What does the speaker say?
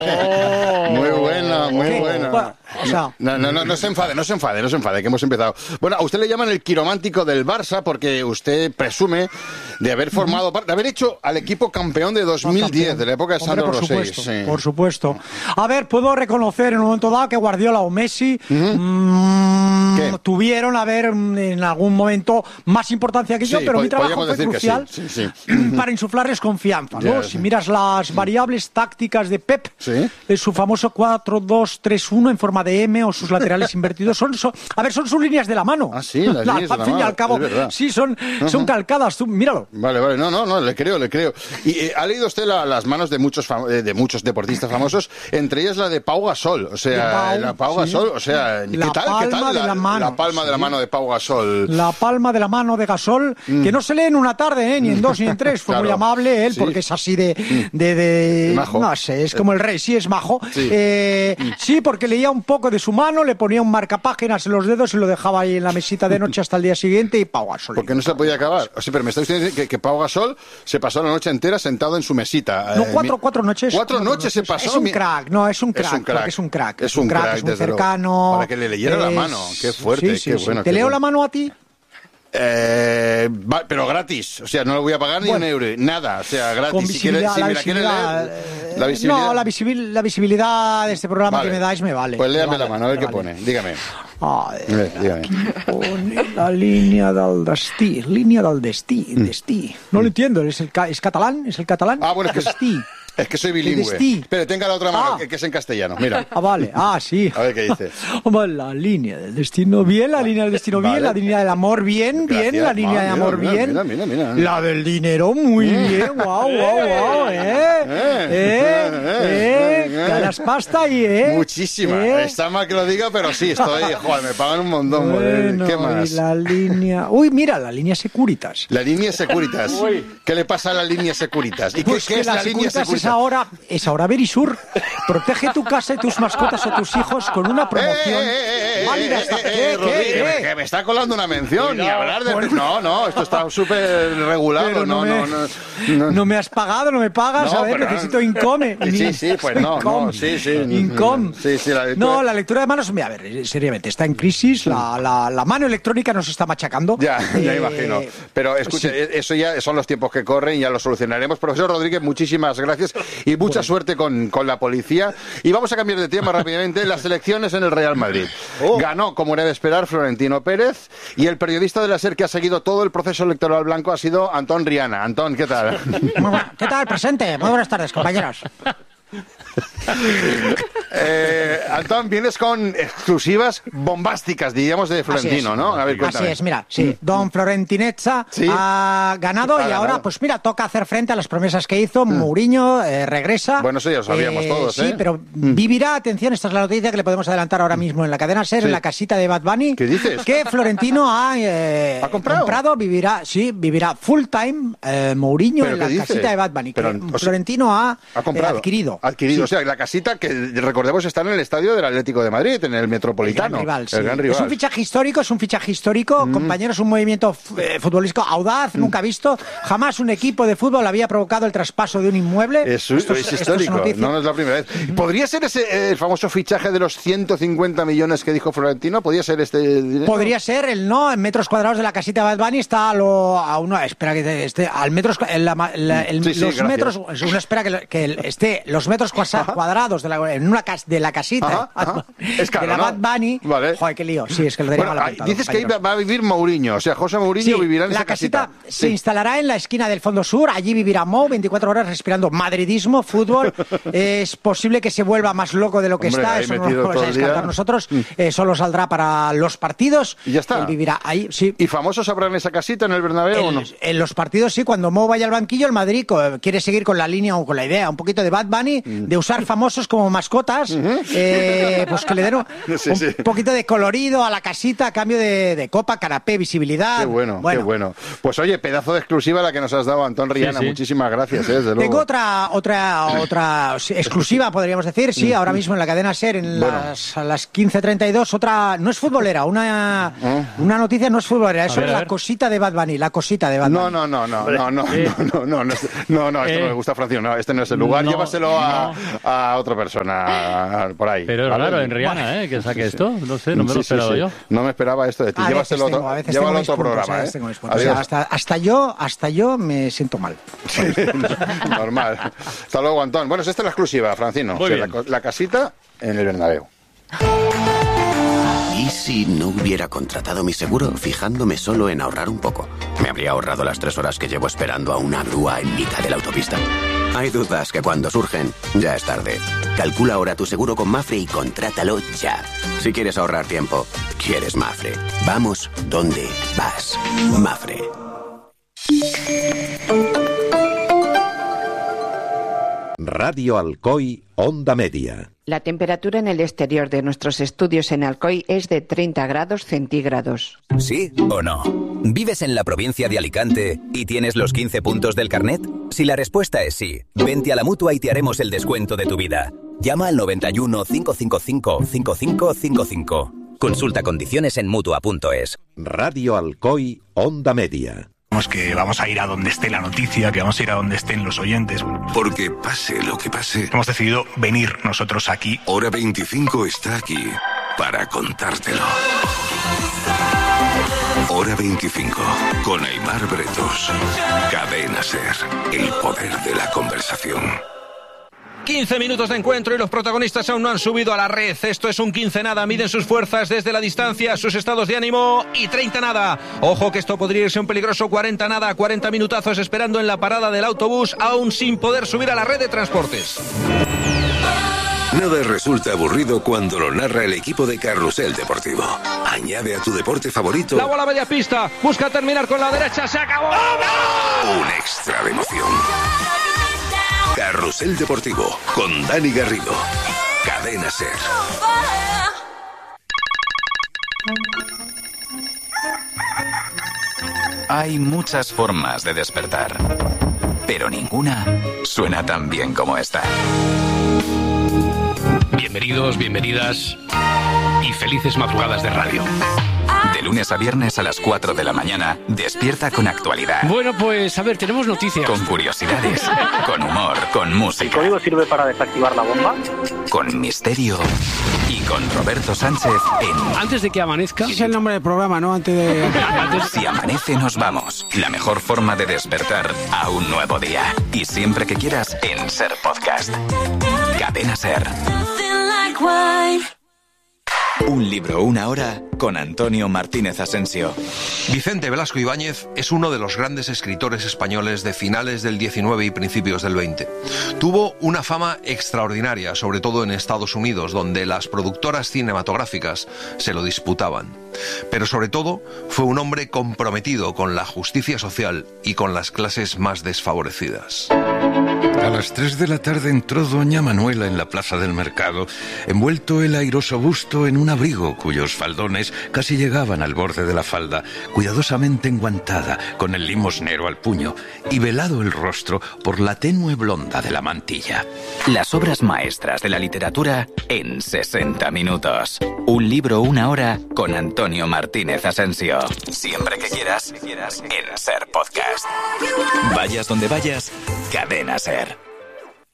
Muy buena, muy buena. Bueno, o sea, No se enfade, que hemos empezado. Bueno, a usted le llaman el quiromántico del Barça porque usted presume de haber formado parte, de haber hecho al equipo campeón de 2010, de la época de Sandro Rosell. Sí. Por supuesto. A ver, puedo reconocer en un momento dado que Guardiola o Messi tuvieron, en algún momento más importancia que yo, pero mi trabajo fue crucial para insuflarles confianza, ¿no? Si miras las variables tácticas de Pep, su famoso 4-2-3-1 en forma de M o sus laterales invertidos, son sus líneas de la mano. Ah, sí, las líneas de la mano. Al fin y al cabo, sí, son calcadas, tú, míralo. Vale, no, le creo. Y ha leído usted las manos de muchos deportistas famosos, entre ellas la de Pau Gasol, o sea, ¿qué tal? La palma de la mano de Pau Gasol. La palma de la mano de Gasol, que no se lee en una tarde, ni en dos ni en tres, fue muy amable él, porque es así de majo. No sé, es como el rey, sí, es majo. Sí, porque leía un poco de su mano, le ponía un marcapáginas en los dedos y lo dejaba ahí en la mesita de noche hasta el día siguiente y Pau Gasol. Porque no se podía acabar. O sea, pero me está usted diciendo que Pau Gasol se pasó la noche entera sentado en su mesita. No, cuatro noches. ¿Cuatro noches se pasó? Es un crack, es un crack, es un cercano. Para que le leyera la mano. Qué fuerte, qué bueno. ¿Te leo la mano a ti? Pero gratis, o sea, no le voy a pagar ni un euro, nada, o sea, gratis. Con visibilidad, si me la quiere leer, la visibilidad. No, la visibilidad de este programa que me dais me vale. Pues léame la mano, a ver qué pone, dígame. Dígame. Pone la línea del destí. No lo entiendo, ¿es catalán? ¿Es el catalán? Ah, bueno, es que soy bilingüe. Espere, tenga la otra mano, que es en castellano, mira. Vale, sí. A ver qué dice. La línea del destino bien, la línea del destino bien, la línea del amor bien, la línea del amor bien. Mira. La del dinero muy bien, guau. Ganas pasta y Muchísima. Está mal que lo diga, pero sí, joder, me pagan un montón. Bueno, ¿qué más? Y la línea... mira, la línea Securitas. La línea Securitas. ¿Qué le pasa a la línea Securitas? ¿Y pues qué es la línea Securitas? Es ahora Verisur. Protege tu casa y tus mascotas o tus hijos con una promoción válida hasta... Que me está colando una mención y hablar de... No, esto está súper regulado. No me has pagado, no me pagas. A ver, necesito Income. Sí, pues no. Income. Sí, la lectura... No, la lectura de manos, a ver, seriamente, está en crisis. La mano electrónica nos está machacando. Ya imagino. Pero escuche, eso ya son los tiempos que corren, ya lo solucionaremos. Profesor Rodríguez, muchísimas gracias y mucha suerte con la policía. Y vamos a cambiar de tema rápidamente. Las elecciones en el Real Madrid. Ganó, como era de esperar, Florentino Pérez, y el periodista de la SER que ha seguido todo el proceso electoral blanco ha sido Antón Riana. Antón, ¿qué tal? ¿Qué tal? Presente. Muy buenas tardes, compañeros. Antón, vienes con exclusivas bombásticas, diríamos, de Florentino, ¿no? A ver, cuéntame. Así es, mira, Don Florentinezza ha ganado y ahora, pues mira, toca hacer frente a las promesas que hizo. Mourinho regresa. Bueno, eso ya lo sabíamos todos, Sí, pero vivirá, atención, esta es la noticia que le podemos adelantar ahora mismo en la cadena SER, en la casita de Bad Bunny. ¿Qué dices? Que Florentino ha comprado, vivirá full time Mourinho en la casita de Bad Bunny. Florentino ha adquirido. O sea, la casita que, recordemos, está en el estadio del Atlético de Madrid, en el Metropolitano. El gran rival. Es un fichaje histórico, compañeros, un movimiento futbolístico audaz, nunca visto. Jamás un equipo de fútbol había provocado el traspaso de un inmueble. Es histórico, no es la primera vez. ¿Podría ser el famoso fichaje de los 150 millones que dijo Florentino? ¿Podría ser este dinero? Podría ser, en metros cuadrados de la casita de Bad Bunny está espera que esté al metros, los metros, uno espera que esté los metros cuadrados en una de la casita es caro, de la Bad Bunny. Vale. Joder, qué lío. Sí, es que lo tenía mal apuntado. Dices que ahí va a vivir Mourinho, o sea, José Mourinho vivirá en esa casita. La casita se instalará en la esquina del Fondo Sur, allí vivirá Mou, 24 horas respirando madridismo, fútbol. Es posible que se vuelva más loco de lo que está, eso no lo vamos a descartar nosotros. Solo saldrá para los partidos. Y ya está. Él vivirá ahí, sí. ¿Y famosos habrán esa casita en el Bernabéu o no? En los partidos sí, cuando Mou vaya al banquillo, el Madrid quiere seguir con la línea o con la idea un poquito de Bad Bunny, de usar famosos como mascotas cositas, pues que le den un poquito de colorido a la casita a cambio de copa, canapé, visibilidad. Qué bueno. Pues oye, pedazo de exclusiva la que nos has dado, Antón Riana. Muchísimas gracias, desde luego. Tengo otra exclusiva, podríamos decir, sí, ahora mismo en la cadena SER, a las 15:32, otra, no es futbolera, una noticia no es futbolera, es sobre la cosita de Bad Bunny, No, esto no me gusta, Francisco, no, este no es el lugar, llévaselo a otra persona por ahí. Pero es raro en Rihanna, que saque esto, no sé, no me lo he esperado yo. No me esperaba esto de ti, llévaselo a otro programa, Hasta yo me siento mal. Sí, normal. Hasta luego, Antón. Bueno, esta es la exclusiva, Francino. La casita en el Bernabéu. ¿Y si no hubiera contratado mi seguro fijándome solo en ahorrar un poco? Me habría ahorrado las 3 horas que llevo esperando a una grúa en mitad de la autopista. Hay dudas que cuando surgen, ya es tarde. Calcula ahora tu seguro con Mafre y contrátalo ya. Si quieres ahorrar tiempo, quieres Mafre. Vamos donde vas. Mafre. Radio Alcoy, Onda Media. La temperatura en el exterior de nuestros estudios en Alcoy es de 30 grados centígrados. ¿Sí o no? ¿Vives en la provincia de Alicante y tienes los 15 puntos del carnet? Si la respuesta es sí, vente a la Mutua y te haremos el descuento de tu vida. Llama al 91 555 5555. Consulta condiciones en Mutua.es. Radio Alcoy, Onda Media. Que vamos a ir a donde esté la noticia, que vamos a ir a donde estén los oyentes. Porque pase lo que pase, hemos decidido venir nosotros aquí. Hora 25 está aquí para contártelo. Hora 25 con Aimar Bretos. Cadena SER, el poder de la conversación. 15 minutos de encuentro y los protagonistas aún no han subido a la red. Esto es un 15 nada. Miden sus fuerzas desde la distancia, sus estados de ánimo y 30 nada. Ojo que esto podría irse un peligroso 40 nada. 40 minutazos esperando en la parada del autobús, aún sin poder subir a la red de transportes. Nada resulta aburrido cuando lo narra el equipo de Carrusel Deportivo. Añade a tu deporte favorito. La bola media pista. Busca terminar con la derecha. Se acabó. Un extra de emoción. Carrusel Deportivo con Dani Garrido. Cadena SER. Hay muchas formas de despertar, pero ninguna suena tan bien como esta. Bienvenidos, bienvenidas y felices madrugadas de radio. De lunes a viernes a las 4 de la mañana, despierta con actualidad. Bueno, pues a ver, tenemos noticias. Con curiosidades, con humor, con música. ¿El código sirve para desactivar la bomba? Con misterio y con Roberto Sánchez en... Antes de que amanezca... Ese es el nombre del programa, ¿no? Antes de... Si amanece nos vamos. La mejor forma de despertar a un nuevo día. Y siempre que quieras en SER Podcast. Cadena SER. Un libro, una hora, con Antonio Martínez Asensio. Vicente Velasco Ibáñez es uno de los grandes escritores españoles de finales del XIX y principios del XX. Tuvo una fama extraordinaria, sobre todo en Estados Unidos, donde las productoras cinematográficas se lo disputaban. Pero sobre todo, fue un hombre comprometido con la justicia social y con las clases más desfavorecidas. A las 3 de la tarde entró doña Manuela en la plaza del mercado, envuelto el airoso busto en un abrigo cuyos faldones casi llegaban al borde de la falda, cuidadosamente enguantada, con el limosnero al puño, y velado el rostro por la tenue blonda de la mantilla. Las obras maestras de la literatura en 60 minutos. Un libro, una hora, con Antonio Martínez Asensio. Siempre que quieras, en SER Podcast. Vayas donde vayas, Cadena SER.